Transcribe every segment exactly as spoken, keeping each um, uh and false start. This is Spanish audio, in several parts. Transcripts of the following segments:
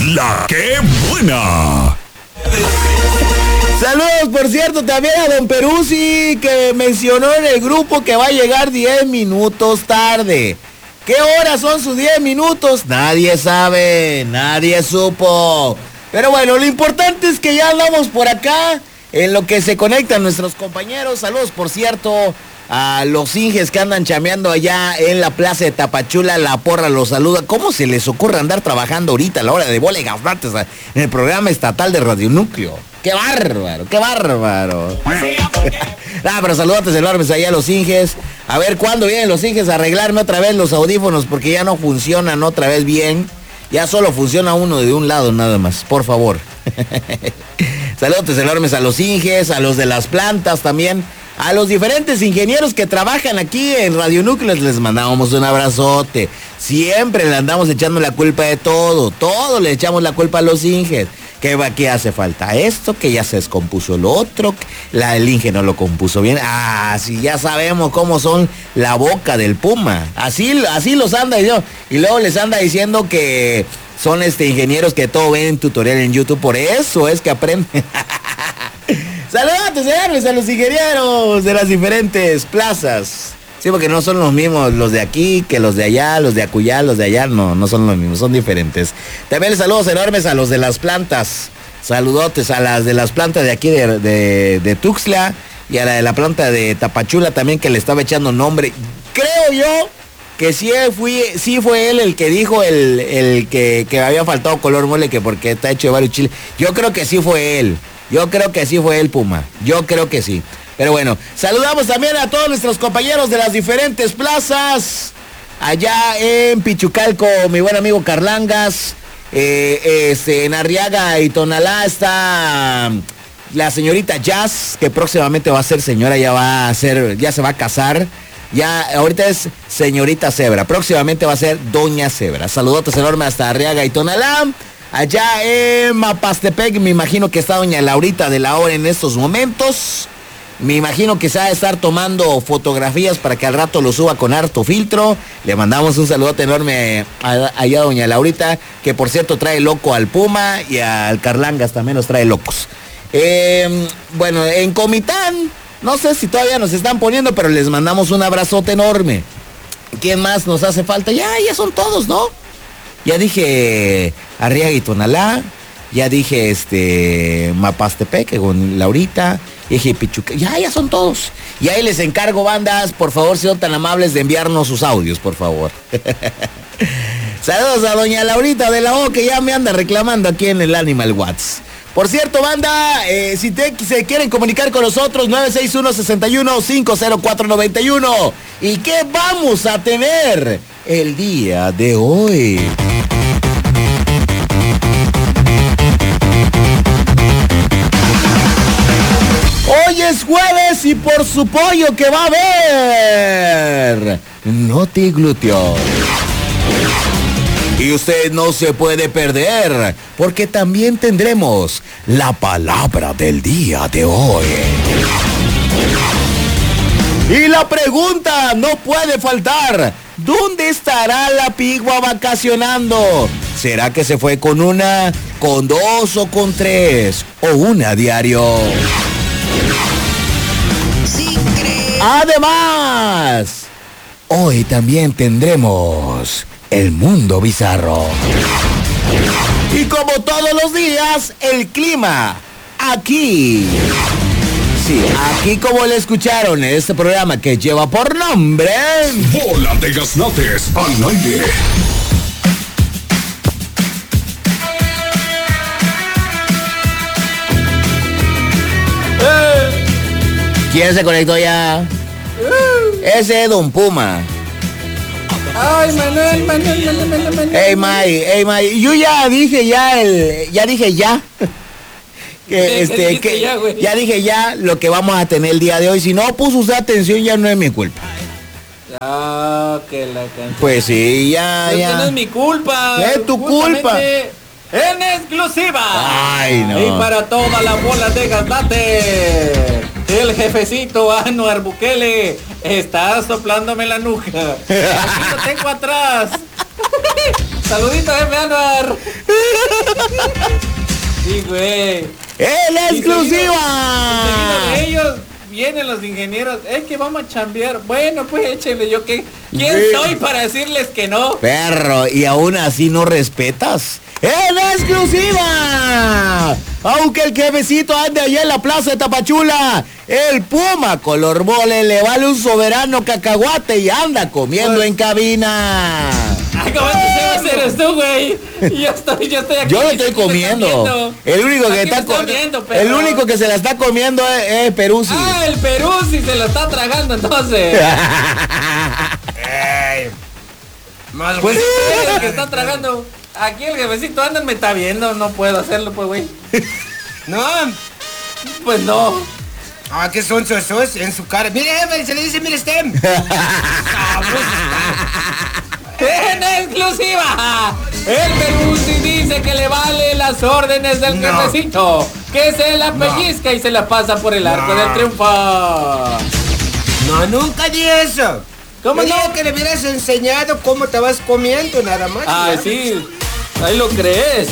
La que buena. Saludos, por cierto, también a don Peruzzi, que mencionó en el grupo que va a llegar diez minutos tarde. ¿Qué horas son sus diez minutos? Nadie sabe, nadie supo. Pero bueno, lo importante es que ya andamos por acá, en lo que se conectan nuestros compañeros. Saludos, por cierto, a los Inges que andan chameando allá en la plaza de Tapachula. La porra los saluda. ¿Cómo se les ocurre andar trabajando ahorita a la hora de bola y gaznates en el programa estatal de Radio Núcleo? ¡Qué bárbaro, qué bárbaro! Ah, pero saludos enormes allá a los Inges. A ver cuándo vienen los Inges a arreglarme otra vez los audífonos, porque ya no funcionan otra vez bien. Ya solo funciona uno de un lado nada más, por favor. Saludos enormes a los Inges, a los de las plantas también, a los diferentes ingenieros que trabajan aquí en Radio Núcleo. Les mandamos un abrazote. Siempre le andamos echando la culpa de todo, todo le echamos la culpa a los Inges. ¿Qué, ¿Qué hace falta? Esto, que ya se descompuso lo otro, la, el Inge no lo compuso bien. Ah, sí, ya sabemos cómo son la boca del Puma. Así, así los anda y, y luego les anda diciendo que son este ingenieros que todo ven tutorial en YouTube. Por eso es que aprenden. Saludos, señores, a los ingenieros de las diferentes plazas. Sí, porque no son los mismos los de aquí que los de allá, los de acullá, los de allá, no, no son los mismos, son diferentes. También les saludos enormes a los de las plantas. Saludotes a las de las plantas de aquí de, de, de Tuxtla y a la de la planta de Tapachula también, que le estaba echando nombre. Creo yo que sí, fui, sí fue él el que dijo el, el que, que había faltado color mole, que porque está hecho de varios chiles. Yo creo que sí fue él. Yo creo que sí fue el Puma. Yo creo que sí. Pero bueno, saludamos también a todos nuestros compañeros de las diferentes plazas. Allá en Pichucalco, mi buen amigo Carlangas. Eh, este, en Arriaga y Tonalá está la señorita Jazz, que próximamente va a ser señora, ya va a ser, ya se va a casar. Ya, ahorita es señorita Zebra, próximamente va a ser doña Zebra. Saludotes enormes hasta Arriaga y Tonalá. Allá en Mapastepec, me imagino que está doña Laurita de la Hora en estos momentos. Me imagino que se va a estar tomando fotografías para que al rato lo suba con harto filtro. Le mandamos un saludote enorme a, allá a doña Laurita, que por cierto trae loco al Puma, y al Carlangas también los trae locos. Eh, bueno, en Comitán, no sé si todavía nos están poniendo, pero les mandamos un abrazote enorme. ¿Quién más nos hace falta? Ya, ya son todos, ¿no? Ya dije Arriaga y Tonalá, ya dije este Mapastepec con Laurita, dije Pichuca, ya, ya son todos. Y ahí les encargo, bandas, por favor, si son tan amables de enviarnos sus audios, por favor. Saludos a doña Laurita de la O, que ya me anda reclamando aquí en el Animal Watts. Por cierto, banda, eh, si te, se quieren comunicar con nosotros, nueve seis uno, seis uno, cinco cero cuatro nueve uno. ¿Y qué vamos a tener el día de hoy? Hoy es jueves y por su pollo que va a haber Noti Glúteo. Y usted no se puede perder, porque también tendremos la palabra del día de hoy. Y la pregunta no puede faltar: ¿dónde estará la pigua vacacionando? ¿Será que se fue con una, con dos o con tres? ¿O una a diario? Sí, creo. Además, hoy también tendremos el mundo bizarro. Y como todos los días, el clima. Aquí. Sí, aquí como le escucharon en este programa que lleva por nombre... Bola de gaznates al aire. Eh. ¿Quién se conectó ya? Eh. Ese es Don Puma. Ay, Manuel, Manuel, Manuel, Manuel, Manuel. Ey, May, ey, May, yo ya dije ya el, ya dije ya, que este, que ya, ya dije ya lo que vamos a tener el día de hoy. Si no puso usted atención, ya no es mi culpa. Ah, que la canción. Pues sí, ya, Pero ya. que no es mi culpa. Es tu culpa. En exclusiva. Ay, no. Y para todas las bolas de gaznate, el jefecito Anuar Bukele está soplándome la nuca. Aquí lo tengo atrás. Saludito, jefe Anuar. güey. ¡En exclusiva! Seguido de ellos vienen los ingenieros. Es que vamos a chambear. Bueno, pues échenle. Yo qué. ¿Quién Sí. soy para decirles que no? Perro, y aún así no respetas. ¡En exclusiva! Aunque el jefecito ande allá en la plaza de Tapachula, el Puma color mole le vale un soberano cacahuate y anda comiendo en cabina. Ay, ¿cómo te se va a hacer esto, güey? Yo estoy, yo estoy aquí. Yo lo estoy aquí me están comiendo. viendo. El único que Aquí me está están co- viendo, el perro. único que se la está comiendo es, es Peruzzi. Ah, el Perú sí se lo está tragando entonces. Ey, más Pues- Es el que está tragando. Aquí el jefecito anda me está viendo. No puedo hacerlo, pues, güey. No, Pues no. ah, que son sos en su cara. Mire, jefe, se le dice, mire, Stem. En exclusiva, el Perú sí dice que le vale las órdenes del No. jefecito, que se la No. pellizca y se la pasa por el arco No. del triunfo. No, nunca di eso. ¿Cómo Yo no? dije que le hubieras enseñado cómo te vas comiendo, nada más. Ay, ¿no? sí, ahí lo crees.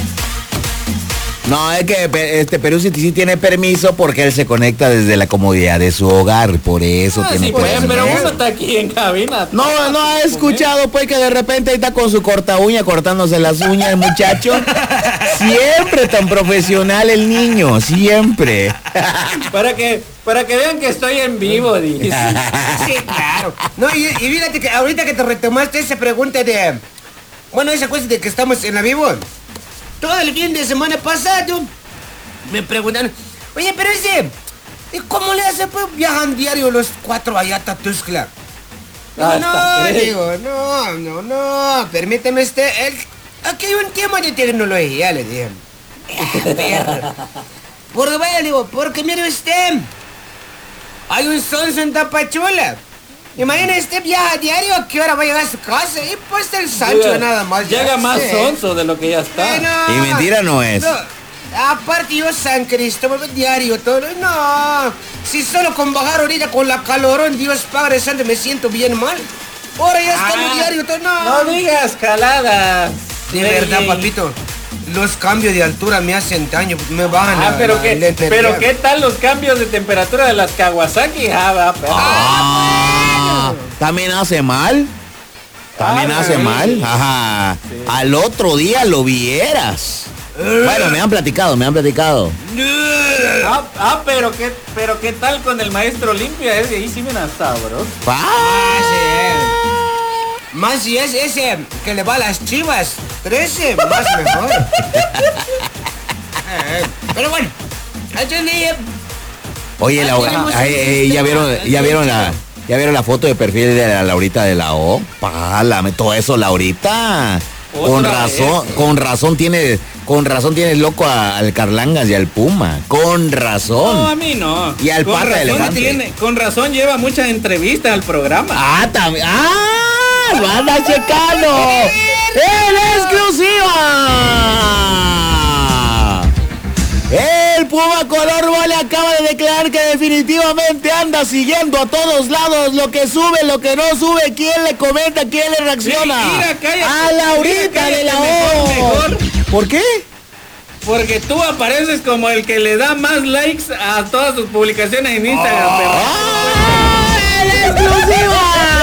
No, es que pe- este Peruzzi sí tiene permiso porque él se conecta desde la comodidad de su hogar, por eso Ah, tiene sí, pues, permiso. pero uno está aquí en cabina. No, no ha escuchado pues que de repente ahí está con su corta uña cortándose las uñas el muchacho. Siempre tan profesional el niño, siempre. Para que, para que vean que estoy en vivo, dice. Sí, claro. No, y, y fíjate que ahorita que te retomaste esa pregunta de... Bueno, esa cosa de que estamos en la vivo. Todo el fin de semana pasado me preguntan, oye, pero ese, ¿y cómo le hace? Pues viajan diario los cuatro allá a Tuxtla. Digo, Hasta no, tres. digo, no, no, no, permíteme este, el- aquí hay un tema de tecnología, le dije. Eh, perro. Porque vaya, le digo, porque mire usted, hay un sonso en Tapachula. Imagina este viaja a diario, ¿a qué hora va a llegar a su casa? Y pues el Sancho Llega- nada más. ya Llega más sé. sonso de lo que ya está. Bueno, Y mentira no es. aparte yo San Cristóbal diario todo. No, si solo con bajar ahorita con la calorón, Dios Padre Santo, me siento bien mal. Ahora ya estamos Ah, diario todo. No, No digas caladas. de Ey, verdad, ey. papito. Los cambios de altura me hacen daño, me bajan Ah, la- pero la- qué, la energía. pero qué tal los cambios de temperatura de las Kawasaki, ah, va, perro. Ah, también hace mal. También Ah, hace sí. mal. Ajá. Al otro día lo vieras. Bueno, me han platicado, me han platicado. Ah, ah, pero qué, pero qué tal con el maestro limpia, es de ahí sí me da sabroso. Ah, sí. Más si es ese que le va a las chivas. trece, más mejor. Eh, Pero bueno, yo le dije, Oye, la, tenemos ay, un eh, ya sistema vieron, ya vieron la, ya vieron la foto de perfil de la Laurita de la O. Pálame, todo eso, Laurita. Con Otra razón, vez. con razón tiene, con razón tienes loco a- al Carlangas y al Puma. Con No, a razón. mí no. Y al con pata de razón elefante. tiene- con razón lleva muchas entrevistas al programa. Ah, también. ¡Ah! ¡Lo anda checando! ¡En exclusiva! El Puma Color Mole acaba de declarar que definitivamente anda siguiendo a todos lados lo que sube, lo que no sube, quién le comenta, quién le reacciona. Sí, mira, cállate, a Laurita mira, cállate, de la mejor, O. mejor. ¿Por qué? Porque tú apareces como el que le da más likes a todas sus publicaciones en Instagram, perro. ¡Ah! ¡En exclusiva!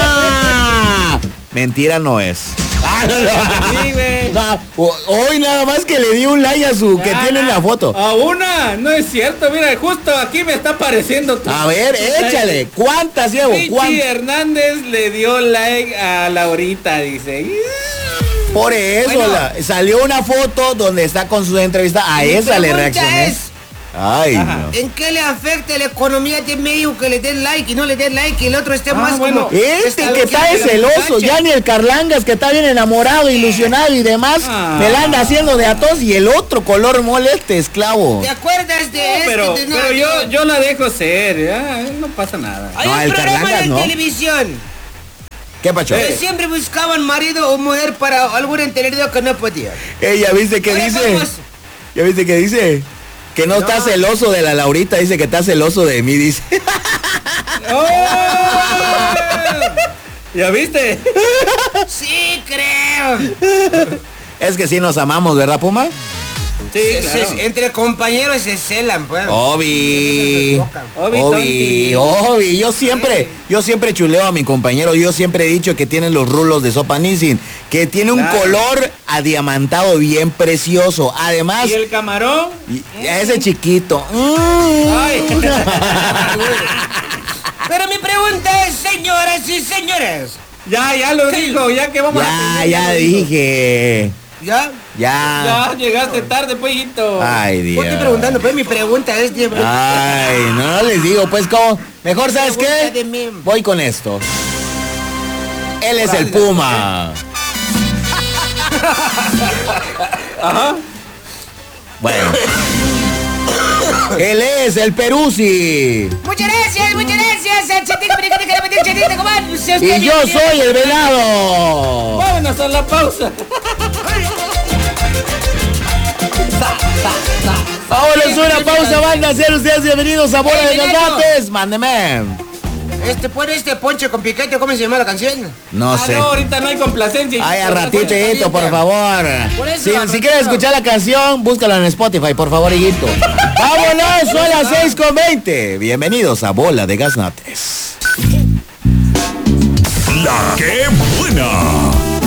Mentira no es. Ah, no, no. Sí, güey. No, ho- hoy nada más que le di un like a su que Ah, tiene en la foto. A una, no es cierto, mira, justo aquí me está apareciendo tu. A ver, tu échale. ¿Cuántas llevo? Richie ¿Cuántas? Hernández le dio like a Laurita, dice. Por eso Bueno. la- salió una foto donde está con su entrevista. A Mi esa le pregunta reaccioné. es, Ay, Ajá. no. ¿en qué le afecta la economía de México que le den like y no le den like y el otro esté Ah, más bueno. como... Este que está de de celoso, ya ni el Carlangas que está bien enamorado, ilusionado y demás, Ah. me la anda haciendo de atos y el otro color mole este esclavo. ¿Te acuerdas de No, este? pero, de- no, pero yo, no. yo la dejo ser, ya, no pasa nada. Hay No, un el programa Carlangas, de ¿no? televisión ¿Qué pacho? que siempre buscaban marido o mujer para algún entendido que no podía. Ella viste que Oye, dice. vamos. ¿Ya viste que dice? Que no, No. está celoso de la Laurita, dice que está celoso de mí, dice. ¡Oh! ¿Ya viste? Sí, creo. Es que sí nos amamos, ¿verdad, Puma? Sí, Se- claro. se- entre compañeros se celan, pues. Obi, Obi, Obi, tonti. Obi, yo siempre, yo siempre chuleo a mi compañero, yo siempre he dicho que tiene los rulos de sopa Nissin, que tiene un Claro. color adiamantado bien precioso, además, ¿Y el camarón? y- ese chiquito, mm. Ay. Pero mi pregunta es, señoras y señores, Ya, ya lo dijo, ya que vamos a ya, tener, ya lo dijo. dije, ¿ya? ya, Ya, llegaste tarde, pollito. ay ¿Por Dios, qué preguntando? Pues mi pregunta es... de- ay, no les digo, pues cómo, mejor sabes Pregunta de qué, mí. voy con esto, él es el Puma. Ajá. Bueno. Él es el Peruzzi. Muchas gracias, muchas gracias. al chatito, periquito, carametín, chatito, comán. Se usted Y yo bien, soy el venado. Vámonos a la pausa. Vámonos a una pausa, banda. Sean ustedes bienvenidos a Bola de Ey, venado. Cacates. Mándeme. Este, pone este ponche con picante, ¿cómo se llama la canción? No Ah, sé. no, ahorita no hay complacencia. Ay, a ratito, hijito, por favor. Por eso, Si, a si ratito. quieres escuchar la canción, búscala en Spotify, por favor, hijito. Vámonos, son las seis con veinte. Bienvenidos a Bola de Gaznates. La que buena.